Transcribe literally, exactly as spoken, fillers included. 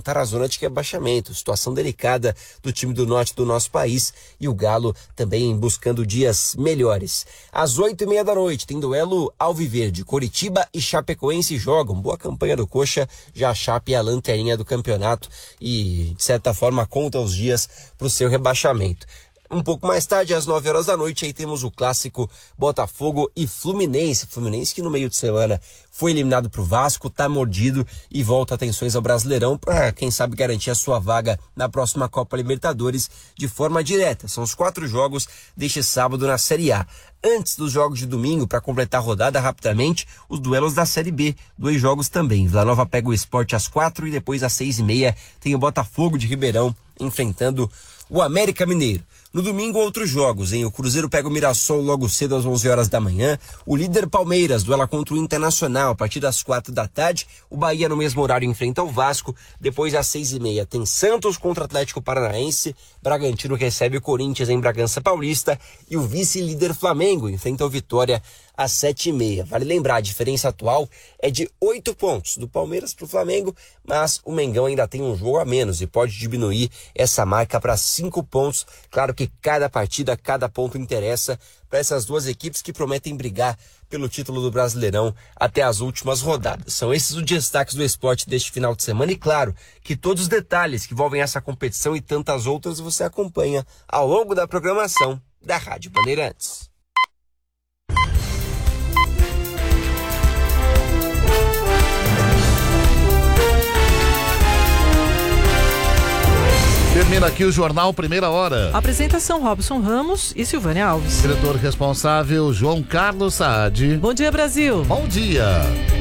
voltar à zona de rebaixamento. Situação delicada do time do norte do nosso país e o Galo também buscando dias melhores. Às oito e meia da noite tem duelo alviverde. Coritiba e Chapecoense jogam. Boa campanha do Coxa, já a Chape é a lanterninha do campeonato e, de certa forma, conta os dias para o seu rebaixamento. Um pouco mais tarde, às nove horas da noite, aí temos o clássico Botafogo e Fluminense. Fluminense que no meio de semana foi eliminado pro Vasco, tá mordido e volta atenções ao Brasileirão para, quem sabe, garantir a sua vaga na próxima Copa Libertadores de forma direta. São os quatro jogos deste sábado na Série A. Antes dos jogos de domingo, para completar a rodada rapidamente, os duelos da Série B. Dois jogos também. Vila Nova pega o Sport às quatro e depois às seis e meia tem o Botafogo de Ribeirão enfrentando o América Mineiro. No domingo, outros jogos, hein? O Cruzeiro pega o Mirassol logo cedo às onze horas da manhã. O líder Palmeiras duela contra o Internacional a partir das quatro da tarde. O Bahia no mesmo horário enfrenta o Vasco. Depois às seis e meia tem Santos contra o Atlético Paranaense. Bragantino recebe o Corinthians em Bragança Paulista. E o vice-líder Flamengo enfrenta o Vitória às sete e meia. Vale lembrar, a diferença atual é de oito pontos do Palmeiras para o Flamengo, mas o Mengão ainda tem um jogo a menos e pode diminuir essa marca para cinco pontos. Claro que cada partida, cada ponto interessa para essas duas equipes que prometem brigar pelo título do Brasileirão até as últimas rodadas. São esses os destaques do esporte deste final de semana e claro que todos os detalhes que envolvem essa competição e tantas outras você acompanha ao longo da programação da Rádio Bandeirantes. Termina aqui o Jornal Primeira Hora. Apresentação Robson Ramos e Silvânia Alves. Diretor responsável João Carlos Saad. Bom dia, Brasil. Bom dia.